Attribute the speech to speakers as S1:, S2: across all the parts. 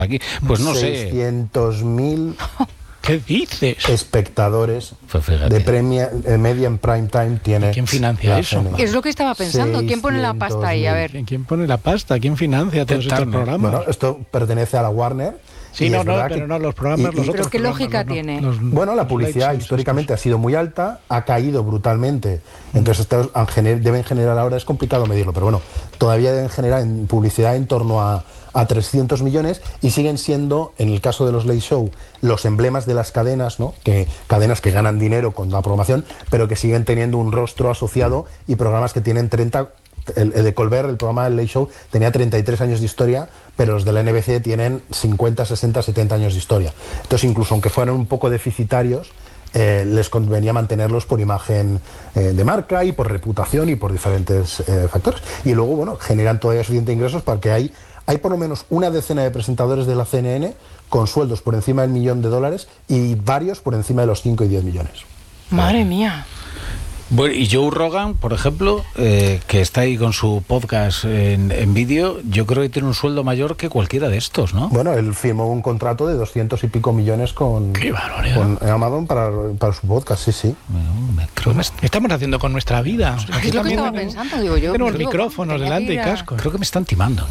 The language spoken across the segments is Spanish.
S1: aquí. Pues no sé.
S2: 600.000
S3: ¿Qué dices?
S2: espectadores
S1: Pues fíjate.
S2: de media en prime time tiene.
S3: ¿Quién financia
S2: la
S3: eso?
S2: CNN.
S4: Es lo que estaba pensando. ¿Quién pone la pasta ahí? A ver.
S3: ¿Quién pone la pasta? ¿Quién financia todos estos
S1: Turner.
S3: programas?
S2: Bueno, esto pertenece a la Warner.
S3: Sí,
S2: y
S3: no,
S2: es
S3: no,
S2: verdad
S3: pero
S2: que-
S3: no los programas, los
S2: y-
S3: otros
S4: ¿Pero qué
S3: programas,
S4: lógica
S3: no,
S4: tiene?
S2: Bueno, la publicidad históricamente ha sido muy alta, ha caído brutalmente, entonces estos deben generar ahora, es complicado medirlo, pero bueno, todavía deben generar en publicidad en torno a 300 millones y siguen siendo, en el caso de los Late Show, los emblemas de las cadenas, ¿no? Cadenas que ganan dinero con la programación, pero que siguen teniendo un rostro asociado y programas que tienen 30... El de Colbert, el programa del Late Show, tenía 33 años de historia, pero los de la NBC tienen 50, 60, 70 años de historia. Entonces, incluso aunque fueran un poco deficitarios, les convenía mantenerlos por imagen de marca y por reputación y por diferentes factores. Y luego, bueno, generan todavía suficientes ingresos para que hay por lo menos una decena de presentadores de la CNN con sueldos por encima del $1.000.000 y varios por encima de los 5 y 10 millones.
S4: Madre mía.
S1: Bueno, y Joe Rogan, por ejemplo, que está ahí con su podcast en vídeo, yo creo que tiene un sueldo mayor que cualquiera de estos, ¿no?
S2: Bueno, él firmó un contrato de 200 y pico millones con
S3: ¡Qué barbaridad!
S2: Amazon para su podcast, sí.
S1: Bueno, creo,
S3: ¿Qué estamos haciendo con nuestra vida? O sea, aquí
S4: Es lo que
S3: también
S4: estaba
S3: tenemos-
S4: pensando, digo yo.
S3: Tenemos
S4: pues, digo,
S3: micrófonos
S4: tenía
S3: delante
S4: que
S3: y
S4: ir a-
S3: cascos.
S1: creo que me están timando.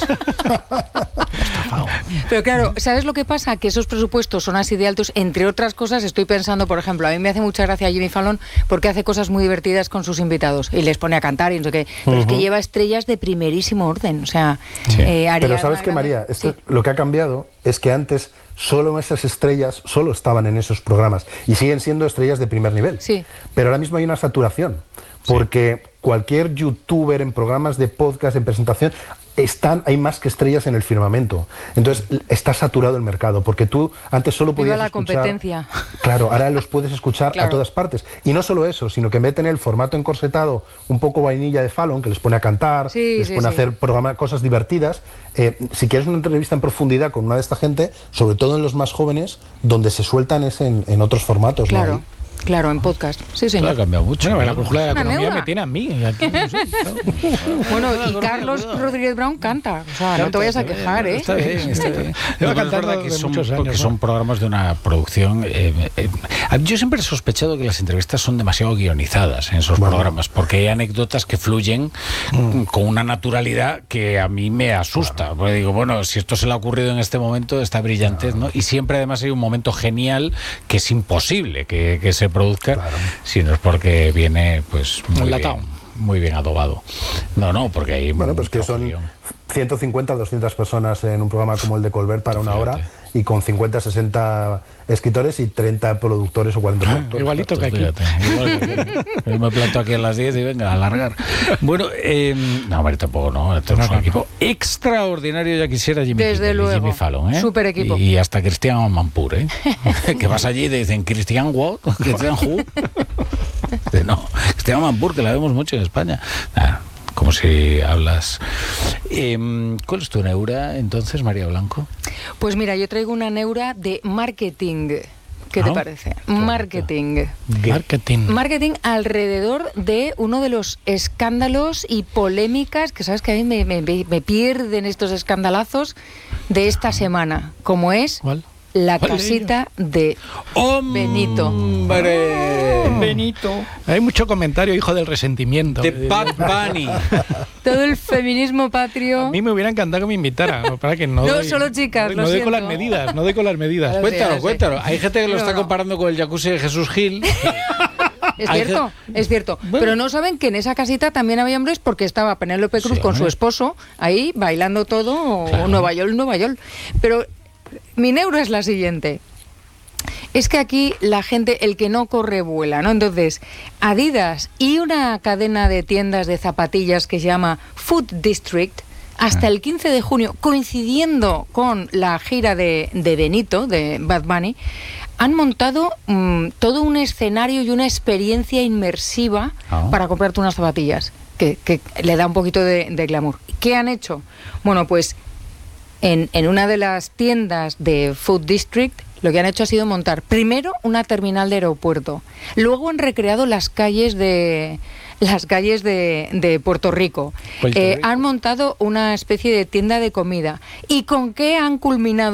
S4: Pero claro, ¿sabes lo que pasa? Que esos presupuestos son así de altos. Entre otras cosas, estoy pensando, por ejemplo, a mí me hace mucha gracia Jimmy Fallon porque hace cosas muy divertidas con sus invitados y les pone a cantar y no sé qué. Pero es que lleva estrellas de primerísimo orden. O sea, Ariana
S2: Pero ¿sabes qué,
S4: Grande-
S2: María?
S4: Sí.
S2: Lo que ha cambiado es que antes solo esas estrellas solo estaban en esos programas y siguen siendo estrellas de primer nivel.
S4: Sí.
S2: Pero ahora mismo hay una saturación, porque cualquier youtuber en programas de podcast, en presentación, hay más que estrellas en el firmamento. Entonces está saturado el mercado, porque tú antes solo
S4: Viva
S2: podías
S4: la
S2: escuchar...
S4: competencia.
S2: Claro, ahora los puedes escuchar
S4: Claro.
S2: a todas partes. Y no solo eso, sino que en vez de tener el formato encorsetado, un poco vainilla de Fallon, que les pone a cantar,
S4: Sí,
S2: les
S4: sí,
S2: pone a
S4: sí.
S2: hacer cosas divertidas, si quieres una entrevista en profundidad con una de esta gente, sobre todo en los más jóvenes, donde se sueltan es en otros formatos. ¿no?
S4: Claro, claro, en podcast. Sí,
S1: Esto ha
S4: señor.
S1: cambiado mucho.
S3: Bueno, la brújula de la
S4: Una
S3: economía
S4: neura.
S3: me tiene a mí. Aquí, no sé, ¿no?
S4: Bueno, y Carlos Rodríguez Brown canta. O sea, no te vayas a quejar, ¿eh?
S1: Está bien, está bien.
S3: Lleva
S1: No, pero es
S3: cantando
S1: verdad que
S3: de
S1: son,
S3: muchos años,
S1: porque
S3: ¿no?
S1: son programas de una producción... yo siempre he sospechado que las entrevistas son demasiado guionizadas en esos programas, porque hay anécdotas que fluyen con una naturalidad que a mí me asusta. Porque digo, bueno, si esto se le ha ocurrido en este momento, está brillante, ¿no? Y siempre además hay un momento genial que es imposible que se produzca, si no es porque viene pues
S3: Enlatado.
S1: muy bien adobado. No, porque hay...
S2: Bueno, pues que
S1: mucho
S2: son
S1: guión.
S2: 150, 200 personas en un programa como el de Colbert para una hora y con 50, 60 escritores y 30 productores o 40 productores.
S3: Igualito que aquí.
S1: Fíjate, igual que aquí. Yo me planto aquí a las 10 y venga, a alargar. Bueno, no, hombre, tampoco, no. Tenemos un equipo extraordinario, ya quisiera Jimmy,
S4: Desde
S1: Kimmel y
S4: luego.
S1: Jimmy Fallon, ¿eh?
S4: Súper equipo.
S1: Y hasta Cristian Amanpour, ¿eh? Que vas allí y te dicen, ¿Cristian what? ¿Cristian who? No, Cristian Amanpour, que la vemos mucho en España. Nah, como si hablas. ¿Cuál es tu neura, entonces, María Blanco?
S4: Pues mira, yo traigo una neura de marketing. ¿Qué te
S1: Ah,
S4: parece? Marketing.
S3: Marketing.
S4: Marketing alrededor de uno de los escándalos y polémicas que sabes que a mí me pierden estos escandalazos de esta semana, como es
S3: ¿Cuál?
S4: la
S3: ¿Cuál de
S4: casita de Benito.
S1: ¡Hombre!
S3: Benito. Hay mucho comentario, hijo del resentimiento.
S1: De Bad Bunny.
S4: Todo el feminismo
S3: A
S4: patrio.
S3: mí me hubiera encantado que me invitara, no, para que no.
S4: No,
S3: doy-
S4: solo chicas,
S3: No
S4: lo
S3: doy con las
S4: siento.
S3: medidas, no doy con las medidas.
S4: Claro.
S1: Cuéntalo,
S4: sí.
S1: cuéntalo. Hay gente que lo
S4: No,
S1: está
S4: no.
S1: comparando con el jacuzzi de Jesús Gil.
S4: Es
S1: Hay
S4: cierto, es cierto. Pero no saben que en esa casita también había hombres porque estaba Penélope Cruz
S1: Sí,
S4: con su
S1: hombre.
S4: esposo ahí bailando todo,
S1: Claro.
S4: Nueva York, Nueva York. Pero mi neuro es la siguiente. Es que aquí la gente, el que no corre vuela, ¿no? Entonces, Adidas y una cadena de tiendas de zapatillas que se llama Food District, hasta el 15 de junio, coincidiendo con la gira de Benito, de Bad Bunny, han montado todo un escenario y una experiencia inmersiva para comprarte unas zapatillas, que le da un poquito de glamour. ¿Qué han hecho? Bueno, pues en una de las tiendas de Food District, lo que han hecho ha sido montar primero una terminal de aeropuerto, luego han recreado las calles de las calles de Puerto Rico. Han montado una especie de tienda de comida. ¿Y con qué han culminado